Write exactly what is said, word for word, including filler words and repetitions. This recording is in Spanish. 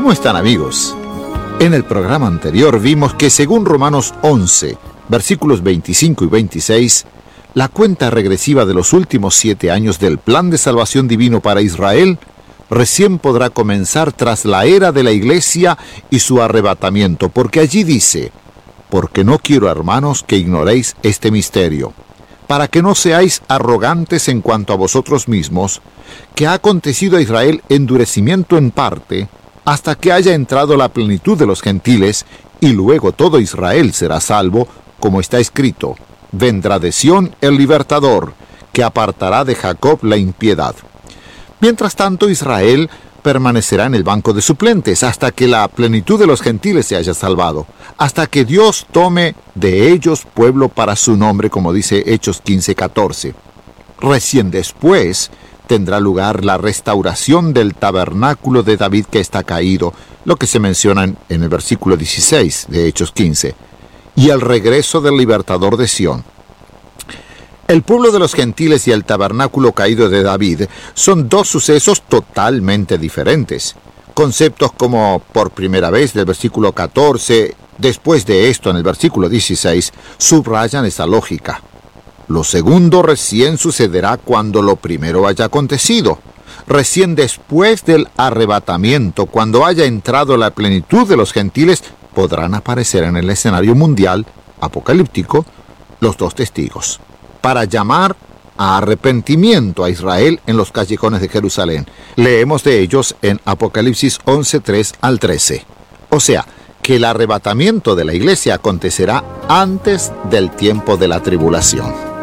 ¿Cómo están, amigos? En el programa anterior vimos que según Romanos once, versículos veinticinco y veintiséis, la cuenta regresiva de los últimos siete años del plan de salvación divino para Israel recién podrá comenzar tras la era de la iglesia y su arrebatamiento, porque allí dice: porque no quiero, hermanos, que ignoréis este misterio, para que no seáis arrogantes en cuanto a vosotros mismos, que ha acontecido a Israel endurecimiento en parte, hasta que haya entrado la plenitud de los gentiles, y luego todo Israel será salvo, como está escrito: vendrá de Sión el libertador, que apartará de Jacob la impiedad. Mientras tanto, Israel permanecerá en el banco de suplentes hasta que la plenitud de los gentiles se haya salvado, hasta que Dios tome de ellos pueblo para su nombre, como dice Hechos quince catorce. Recién después tendrá lugar la restauración del tabernáculo de David que está caído, lo que se menciona en, en el versículo dieciséis de Hechos quince, y el regreso del libertador de Sión. El pueblo de los gentiles y el tabernáculo caído de David son dos sucesos totalmente diferentes. Conceptos como por primera vez del versículo catorce, después de esto en el versículo dieciséis, subrayan esa lógica. Lo segundo recién sucederá cuando lo primero haya acontecido. Recién después del arrebatamiento, cuando haya entrado la plenitud de los gentiles, podrán aparecer en el escenario mundial apocalíptico los dos testigos, para llamar a arrepentimiento a Israel en los callejones de Jerusalén. Leemos de ellos en Apocalipsis once, tres al trece. O sea, que el arrebatamiento de la iglesia acontecerá antes del tiempo de la tribulación.